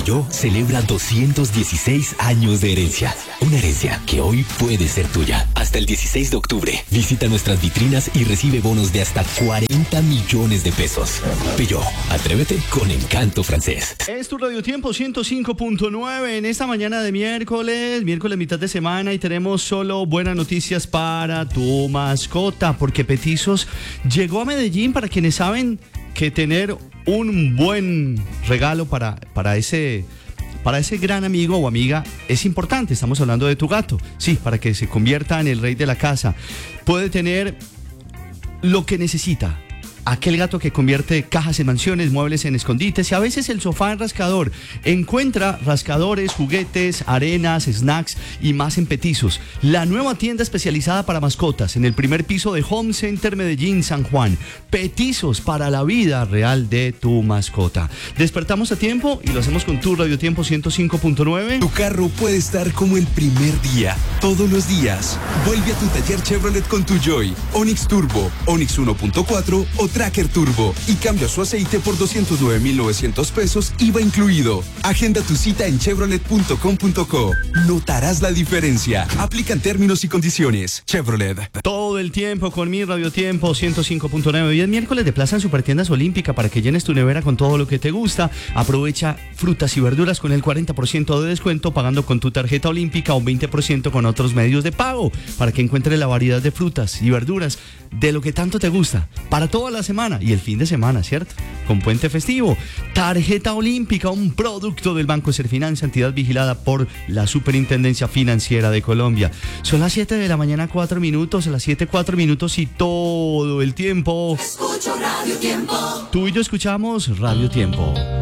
Peugeot celebra 216 años de herencia. Una herencia que hoy puede ser tuya. Hasta el 16 de octubre, visita nuestras vitrinas y recibe bonos de hasta 40 millones de pesos. Peugeot, atrévete con encanto francés. Es tu Radio Tiempo 105.9 en esta mañana de miércoles mitad de semana, y tenemos solo buenas noticias para tu mascota, porque Petizos llegó a Medellín. Para quienes saben que tener un buen regalo para ese gran amigo o amiga es importante. Estamos hablando de tu gato, sí, para que se convierta en el rey de la casa. Puede tener lo que necesita. Aquel gato que convierte cajas en mansiones, muebles en escondites y a veces el sofá en rascador. Encuentra rascadores, juguetes, arenas, snacks y más en Petizos, la nueva tienda especializada para mascotas en el primer piso de Home Center Medellín, San Juan. Petizos, para la vida real de tu mascota. Despertamos a tiempo y lo hacemos con tu Radio Tiempo 105.9. Tu carro puede estar como el primer día, todos los días. Vuelve a tu taller Chevrolet con tu Joy, Onix Turbo, Onix 1.4 o Tracker Turbo y cambia su aceite por 209,900 pesos, IVA incluido. Agenda tu cita en chevrolet.com.co. Notarás la diferencia. Aplican términos y condiciones. Chevrolet. Todo el tiempo con mi Radio Tiempo 105.9. Hoy es miércoles de Plaza en Supertiendas Olímpica para que llenes tu nevera con todo lo que te gusta. Aprovecha frutas y verduras con el 40% de descuento pagando con tu tarjeta olímpica o 20% con otros medios de pago, para que encuentres la variedad de frutas y verduras de lo que tanto te gusta para toda la semana y el fin de semana, ¿cierto? Con puente festivo. Tarjeta olímpica, un producto del Banco Serfinanza, entidad vigilada por la Superintendencia Financiera de Colombia. Son las 7 de la mañana, 4 minutos, a las 7, 4 minutos y todo el tiempo. Escucho Radio Tiempo. Tú y yo escuchamos Radio Tiempo.